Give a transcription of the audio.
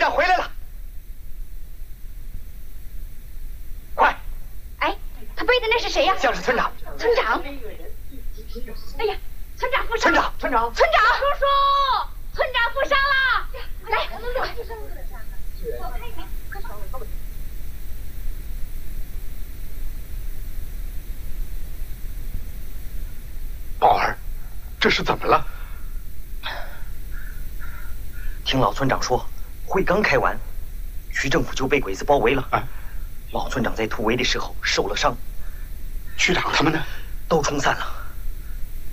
长回来了，快！ 哎，他背的那是谁呀？ 像是村长。 村长。哎呀，村长负伤了！ 村长！ 叔叔，村长负伤了！来， 宝儿，这是怎么了？ 听老村长说，会刚开完，区政府就被鬼子包围了。老村长在突围的时候受了伤， 区长他们呢？ 都冲散了。